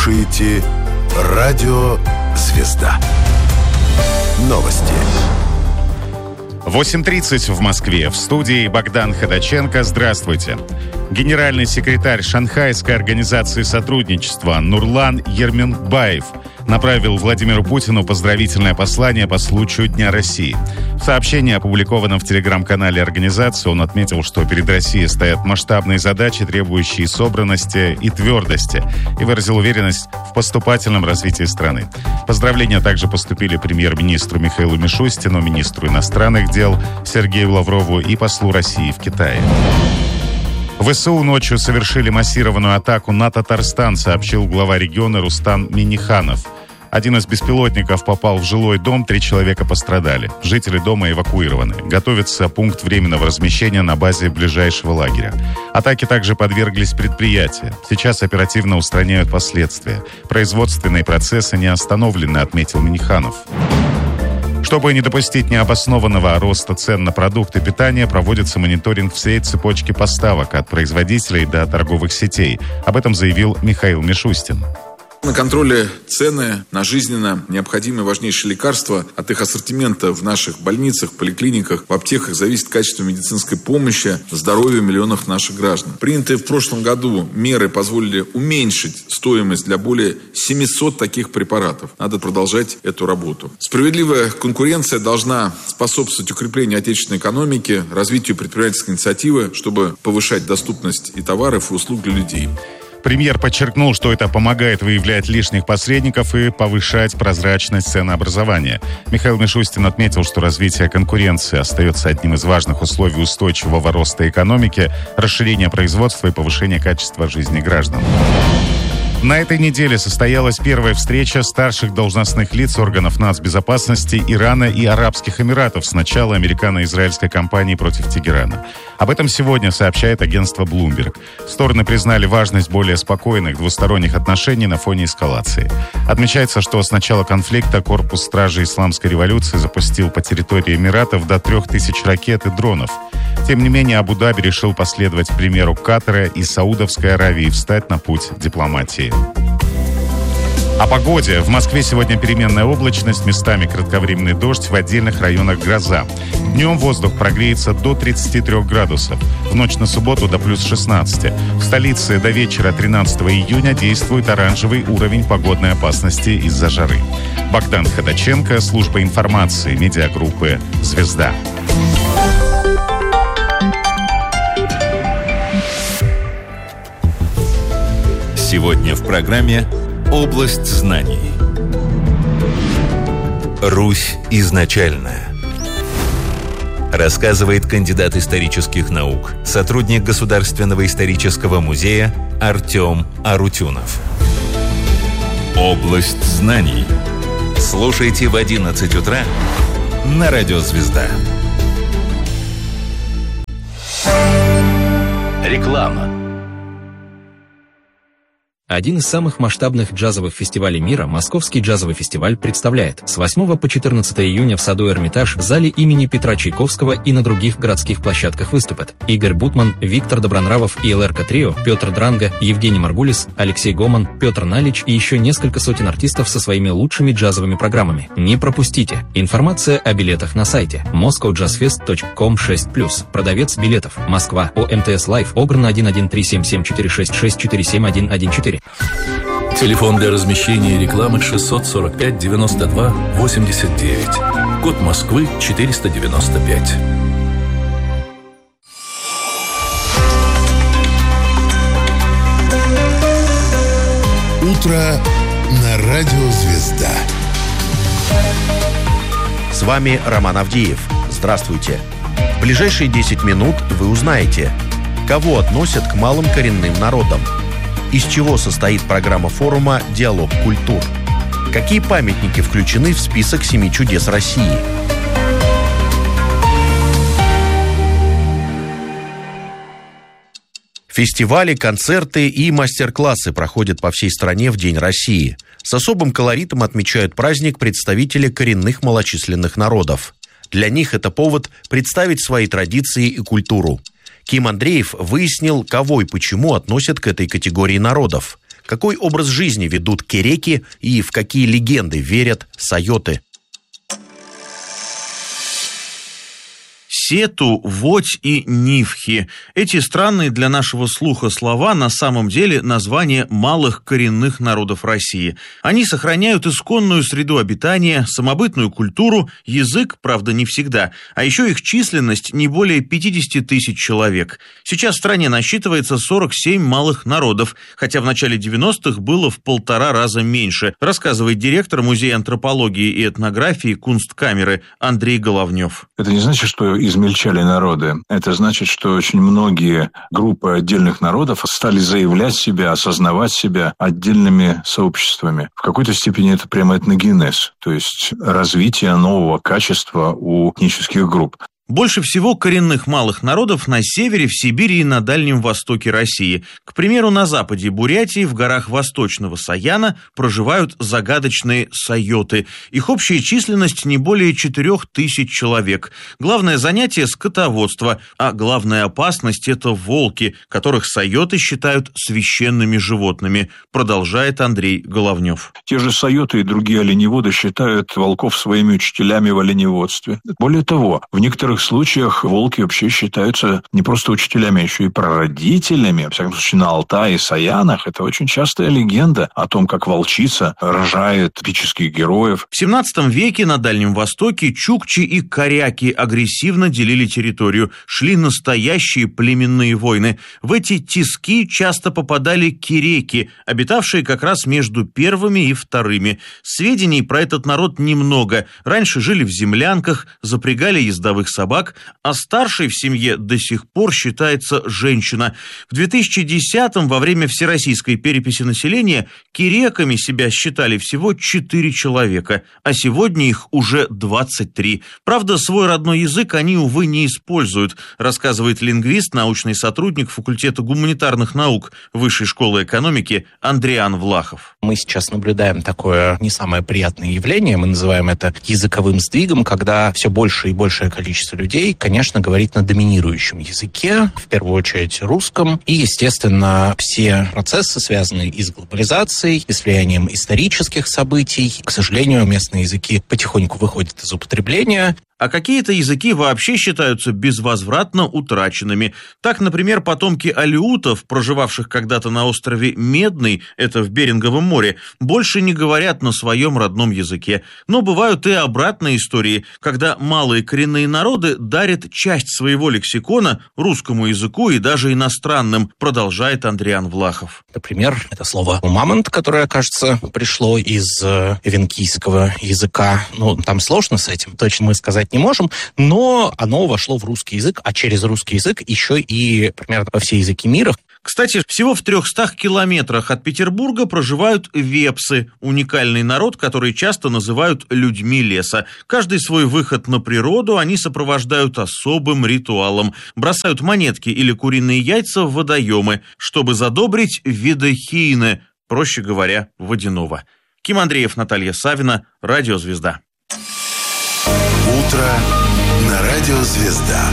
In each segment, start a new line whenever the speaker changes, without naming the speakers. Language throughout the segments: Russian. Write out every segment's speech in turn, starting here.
слушаете «Радио Звезда». Новости.
8:30 в Москве. В студии Богдан Ходаченко. Здравствуйте. Генеральный секретарь Шанхайской организации сотрудничества Нурлан Ерменбаев направил Владимиру Путину поздравительное послание по случаю Дня России. В сообщении, опубликованном в телеграм-канале организации, он отметил, что перед Россией стоят масштабные задачи, требующие собранности и твердости, и выразил уверенность в поступательном развитии страны. Поздравления также поступили премьер-министру Михаилу Мишустину, министру иностранных дел Сергею Лаврову и послу России в Китае. ВСУ ночью совершили массированную атаку на Татарстан, сообщил глава региона Рустам Минниханов. Один из беспилотников попал в жилой дом, 3 человека пострадали. Жители дома эвакуированы. Готовится пункт временного размещения на базе ближайшего лагеря. Атаке также подверглись предприятия. Сейчас оперативно устраняют последствия. Производственные процессы не остановлены, отметил Минниханов. Чтобы не допустить необоснованного роста цен на продукты питания, проводится мониторинг всей цепочки поставок от производителей до торговых сетей. Об этом заявил Михаил Мишустин.
На контроле цены на жизненно необходимые важнейшие лекарства. От их ассортимента в наших больницах, поликлиниках, в аптеках зависит качество медицинской помощи, здоровье миллионов наших граждан. Принятые в прошлом году меры позволили уменьшить стоимость для более 700 таких препаратов. Надо продолжать эту работу. Справедливая конкуренция должна способствовать укреплению отечественной экономики, развитию предпринимательской инициативы, чтобы повышать доступность и товаров, и услуг для людей.
Премьер подчеркнул, что это помогает выявлять лишних посредников и повышать прозрачность ценообразования. Михаил Мишустин отметил, что развитие конкуренции остается одним из важных условий устойчивого роста экономики, расширения производства и повышения качества жизни граждан. На этой неделе состоялась первая встреча старших должностных лиц органов нацбезопасности Ирана и Арабских Эмиратов с начала американо-израильской кампании против Тегерана. Об этом сегодня сообщает агентство Bloomberg. Стороны признали важность более спокойных двусторонних отношений на фоне эскалации. Отмечается, что с начала конфликта корпус стражей исламской революции запустил по территории Эмиратов до 3000 ракет и дронов. Тем не менее, Абу-Даби решил последовать примеру Катара и Саудовской Аравии и встать на путь дипломатии. О погоде. В Москве сегодня переменная облачность, местами кратковременный дождь, в отдельных районах гроза. Днем воздух прогреется до 33 градусов. В ночь на субботу до плюс 16. В столице до вечера 13 июня действует оранжевый уровень погодной опасности из-за жары. Богдан Ходаченко, служба информации, медиагруппы «Звезда».
Сегодня в программе «Область знаний». Русь изначальная. Рассказывает кандидат исторических наук, сотрудник Государственного исторического музея Артем Арутюнов. «Область знаний». Слушайте в 11 утра на Радио Звезда.
Реклама. Один из самых масштабных джазовых фестивалей мира, Московский джазовый фестиваль, представляет с 8 по 14 июня в саду Эрмитаж, в зале имени Петра Чайковского и на других городских площадках выступят Игорь Бутман, Виктор Добронравов и ЛРК Трио, Петр Дранга, Евгений Маргулис, Алексей Гоман, Петр Налич и еще несколько сотен артистов со своими лучшими джазовыми программами. Не пропустите! Информация о билетах на сайте moscowjazzfest.com/+. Продавец билетов. Москва. ОМТС Лайф. Ограна 1137466474114.
Телефон для размещения рекламы 645 92 89. Код Москвы 495.
Утро на Радио Звезда.
С вами Роман Авдеев. Здравствуйте. В ближайшие 10 минут вы узнаете, кого относят к малым коренным народам, из чего состоит программа форума «Диалог культур», какие памятники включены в список 7 чудес России. Фестивали, концерты и мастер-классы проходят по всей стране в День России. С особым колоритом отмечают праздник представители коренных малочисленных народов. Для них это повод представить свои традиции и культуру. Ким Андреев выяснил, кого и почему относят к этой категории народов. Какой образ жизни ведут кереки и в какие легенды верят сайоты?
Сету, Водь и Нивхи. Эти странные для нашего слуха слова на самом деле названия малых коренных народов России. Они сохраняют исконную среду обитания, самобытную культуру, язык, правда, не всегда, а еще их численность не более 50 тысяч человек. Сейчас в стране насчитывается 47 малых народов, хотя в начале 90-х было в 1,5 раза меньше, рассказывает директор Музея антропологии и этнографии Кунсткамеры Андрей Головнев.
Это не значит, что измельчали народы. Это значит, что очень многие группы отдельных народов стали заявлять себя, осознавать себя отдельными сообществами. В какой-то степени это прямо этногенез, то есть развитие нового качества у этнических групп.
Больше всего коренных малых народов на севере, в Сибири и на Дальнем Востоке России. К примеру, на западе Бурятии, в горах Восточного Саяна, проживают загадочные сайоты. Их общая численность не более 4000 человек. Главное занятие – скотоводство, а главная опасность – это волки, которых сайоты считают священными животными, продолжает Андрей Головнев.
Те же сайоты и другие оленеводы считают волков своими учителями в оленеводстве. Более того, в некоторых случаях волки вообще считаются не просто учителями, а еще и прародителями. Во всяком случае, на Алтае и Саянах это очень частая легенда о том, как волчица рожает эпических героев.
В 17 веке на Дальнем Востоке чукчи и коряки агрессивно делили территорию. Шли настоящие племенные войны. В эти тиски часто попадали кереки, обитавшие как раз между первыми и вторыми. Сведений про этот народ немного. Раньше жили в землянках, запрягали ездовых собак, а старшей в семье до сих пор считается женщина. В 2010-м во время всероссийской переписи населения кереками себя считали всего 4 человека, а сегодня их уже 23. Правда, свой родной язык они, увы, не используют, рассказывает лингвист, научный сотрудник факультета гуманитарных наук Высшей школы экономики Андриан Влахов.
Мы сейчас наблюдаем такое не самое приятное явление, мы называем это языковым сдвигом, когда все больше и большее количество людей, конечно, говорит на доминирующем языке, в первую очередь русском, и, естественно, все процессы, связанные и с глобализацией, и с влиянием исторических событий. К сожалению, местные языки потихоньку выходят из употребления.
А какие-то языки вообще считаются безвозвратно утраченными. Так, например, потомки алеутов, проживавших когда-то на острове Медный, это в Беринговом море, больше не говорят на своем родном языке. Но бывают и обратные истории, когда малые коренные народы дарят часть своего лексикона русскому языку и даже иностранным, продолжает Андриан Влахов.
Например, это слово «мамонт», которое, кажется, пришло из эвенкийского языка. Там сложно с этим, точно мы сказать не можем, но оно вошло в русский язык, а через русский язык еще и примерно во все языки мира.
Кстати, всего в 300 километрах от Петербурга проживают вепсы, уникальный народ, который часто называют людьми леса. Каждый свой выход на природу они сопровождают особым ритуалом. Бросают монетки или куриные яйца в водоемы, чтобы задобрить видохийне, проще говоря, водяного. Ким Андреев, Наталья Савина, Радио Звезда.
Утро на Радио Звезда.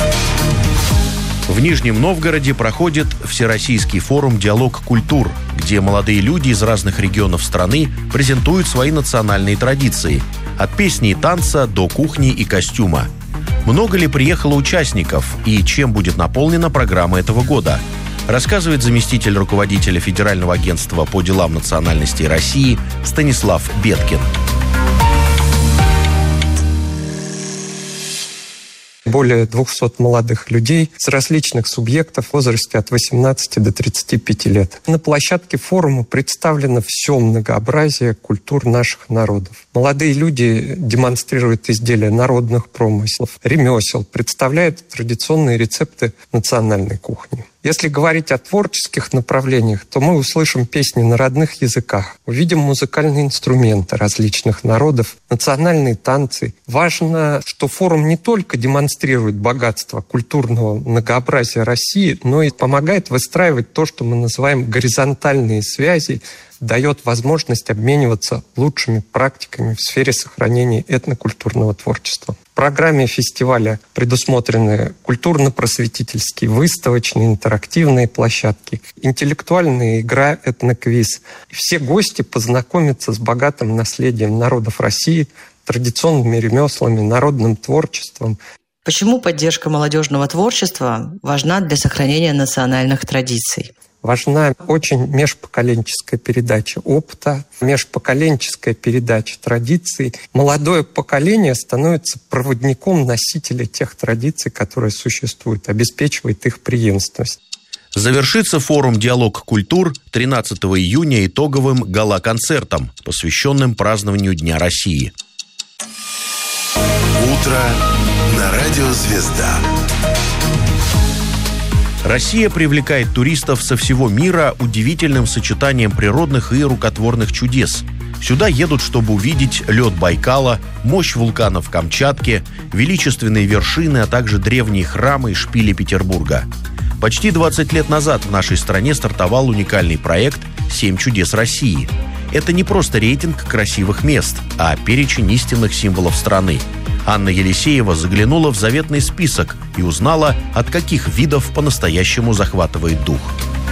В Нижнем Новгороде проходит Всероссийский форум «Диалог культур», где молодые люди из разных регионов страны презентуют свои национальные традиции. От песни и танца до кухни и костюма. Много ли приехало участников и чем будет наполнена программа этого года? Рассказывает заместитель руководителя Федерального агентства по делам национальностей России Станислав Беткин.
Более 200 молодых людей с различных субъектов в возрасте от 18 до 35 лет. На площадке форума представлено все многообразие культур наших народов. Молодые люди демонстрируют изделия народных промыслов, ремесел, представляют традиционные рецепты национальной кухни. Если говорить о творческих направлениях, то мы услышим песни на родных языках, увидим музыкальные инструменты различных народов, национальные танцы. Важно, что форум не только демонстрирует богатство культурного многообразия России, но и помогает выстраивать то, что мы называем горизонтальные связи дает возможность обмениваться лучшими практиками в сфере сохранения этнокультурного творчества. В программе фестиваля предусмотрены культурно-просветительские, выставочные, интерактивные площадки, интеллектуальная игра «Этноквиз». Все гости познакомятся с богатым наследием народов России, традиционными ремеслами, народным творчеством.
Почему поддержка молодежного творчества важна для сохранения национальных традиций?
Важна очень межпоколенческая передача опыта, межпоколенческая передача традиций. Молодое поколение становится проводником носителя тех традиций, которые существуют, обеспечивает их преемственность.
Завершится форум «Диалог культур» 13 июня итоговым гала-концертом, посвященным празднованию Дня России.
Утро на радио «Звезда».
Россия привлекает туристов со всего мира удивительным сочетанием природных и рукотворных чудес. Сюда едут, чтобы увидеть лед Байкала, мощь вулканов Камчатки, величественные вершины, а также древние храмы и шпили Петербурга. Почти 20 лет назад в нашей стране стартовал уникальный проект «7 чудес России». Это не просто рейтинг красивых мест, а перечень истинных символов страны. Анна Елисеева заглянула в заветный список и узнала, от каких видов по-настоящему захватывает дух.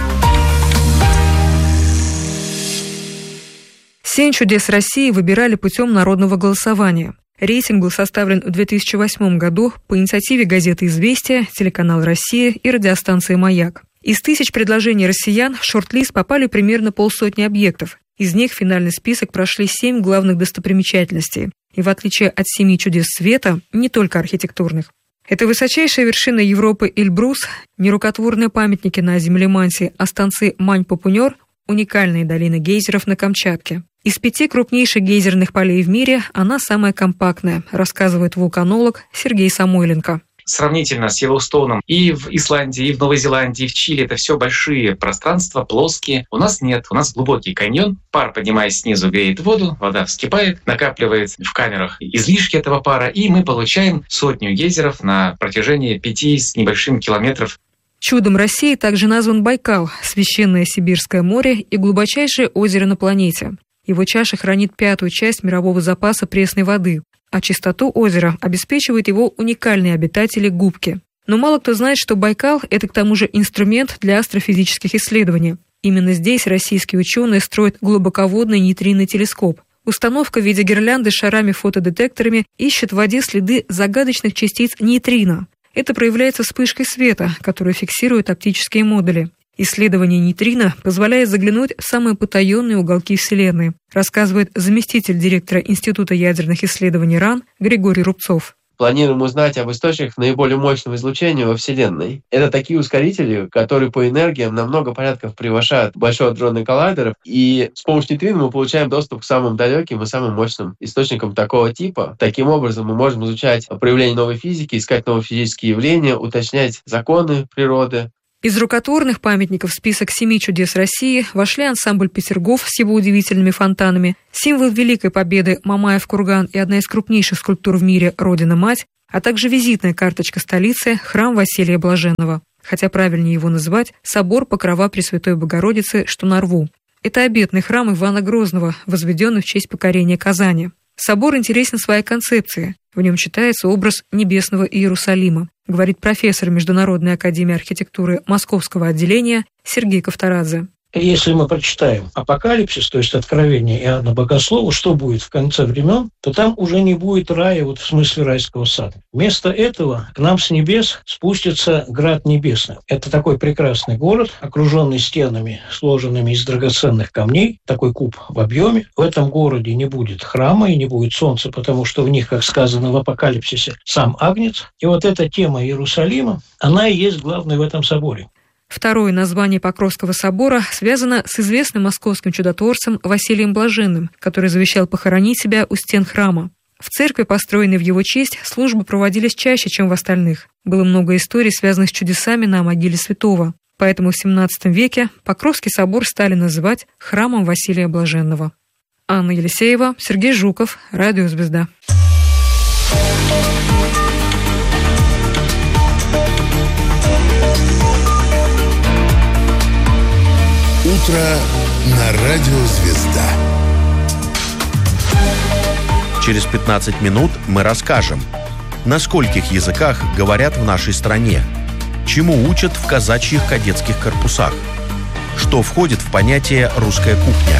7 чудес России выбирали путем народного голосования. Рейтинг был составлен в 2008 году по инициативе газеты «Известия», телеканал «Россия» и радиостанции «Маяк». Из тысяч предложений россиян в шорт-лист попали примерно полсотни объектов. Из них в финальный список прошли 7 главных достопримечательностей. И в отличие от 7 чудес света, не только архитектурных. Это высочайшая вершина Европы Эльбрус, нерукотворные памятники на земле Мантии, а станции Мань-Папунер, уникальные долины гейзеров на Камчатке. Из 5 крупнейших гейзерных полей в мире она самая компактная, рассказывает вулканолог Сергей Самойленко.
Сравнительно с Йеллоустоуном и в Исландии, и в Новой Зеландии, и в Чили это все большие пространства, плоские. У нас нет, у нас глубокий каньон. Пар, поднимаясь снизу, греет воду, вода вскипает, накапливает в камерах излишки этого пара, и мы получаем 100 гейзеров на протяжении 5 с небольшим километров.
Чудом России также назван Байкал, священное Сибирское море и глубочайшее озеро на планете. Его чаша хранит 1/5 часть мирового запаса пресной воды, а чистоту озера обеспечивают его уникальные обитатели губки. Но мало кто знает, что Байкал – это к тому же инструмент для астрофизических исследований. Именно здесь российские ученые строят глубоководный нейтринный телескоп. Установка в виде гирлянды с шарами-фотодетекторами ищет в воде следы загадочных частиц нейтрино. Это проявляется вспышкой света, которую фиксируют оптические модули. Исследование нейтрино позволяет заглянуть в самые потаенные уголки Вселенной, рассказывает заместитель директора Института ядерных исследований РАН Григорий Рубцов.
Планируем узнать об источниках наиболее мощного излучения во Вселенной. Это такие ускорители, которые по энергиям на много порядков превышают Большой адронный коллайдер. И с помощью нейтрино мы получаем доступ к самым далеким и самым мощным источникам такого типа. Таким образом, мы можем изучать проявления новой физики, искать новые физические явления, уточнять законы природы.
Из рукотворных памятников в список 7 чудес России вошли ансамбль Петергоф с его удивительными фонтанами, символ Великой Победы Мамаев курган и одна из крупнейших скульптур в мире Родина-Мать, а также визитная карточка столицы храм Василия Блаженного. Хотя правильнее его называть собор Покрова Пресвятой Богородицы, что на Рву. Это обетный храм Ивана Грозного, возведенный в честь покорения Казани. Собор интересен своей концепцией. В нем читается образ небесного Иерусалима, говорит профессор Международной академии архитектуры Московского отделения Сергей Ковторадзе.
Если мы прочитаем Апокалипсис, то есть Откровение Иоанна Богослова, что будет в конце времен, то там уже не будет рая, вот в смысле райского сада. Вместо этого к нам с небес спустится Град Небесный. Это такой прекрасный город, окруженный стенами, сложенными из драгоценных камней, такой куб в объеме. В этом городе не будет храма и не будет солнца, потому что в них, как сказано в Апокалипсисе, сам Агнец. И вот эта тема Иерусалима, она и есть главная в этом соборе.
Второе название Покровского собора связано с известным московским чудотворцем Василием Блаженным, который завещал похоронить себя у стен храма. В церкви, построенной в его честь, службы проводились чаще, чем в остальных. Было много историй, связанных с чудесами на могиле святого. Поэтому в XVII веке Покровский собор стали называть храмом Василия Блаженного. Анна Елисеева, Сергей Жуков, Радио «Звезда».
Утро на радио «Звезда».
Через 15 минут мы расскажем, на скольких языках говорят в нашей стране, чему учат в казачьих кадетских корпусах, что входит в понятие «русская кухня».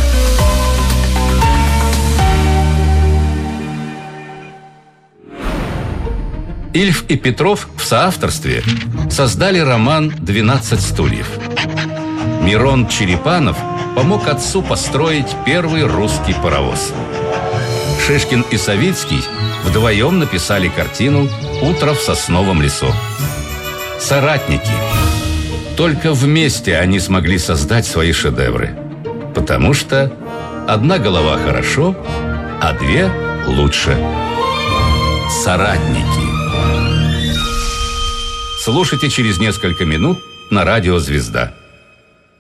Ильф и Петров в соавторстве создали роман «12 стульев». Мирон Черепанов помог отцу построить первый русский паровоз. Шишкин и Савицкий вдвоем написали картину «Утро в сосновом лесу». Соратники. Только вместе они смогли создать свои шедевры. Потому что одна голова хорошо, а две лучше. Соратники. Слушайте через несколько минут на радио «Звезда».